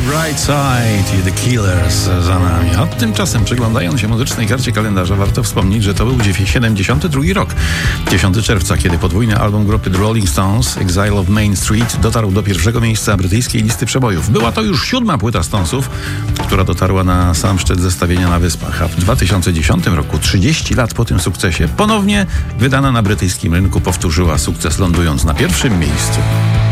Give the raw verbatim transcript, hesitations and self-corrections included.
Bright Side i The Killers za nami. A tymczasem, przyglądając się muzycznej karcie kalendarza, warto wspomnieć, że to był siedemdziesiąty drugi rok. dziesiątego czerwca, kiedy podwójny album grupy The Rolling Stones, Exile of Main Street, dotarł do pierwszego miejsca brytyjskiej listy przebojów. Była to już siódma płyta Stonesów, która dotarła na sam szczyt zestawienia na Wyspach. A w dwa tysiące dziesiątym roku, trzydzieści lat po tym sukcesie, ponownie wydana na brytyjskim rynku powtórzyła sukces, lądując na pierwszym miejscu.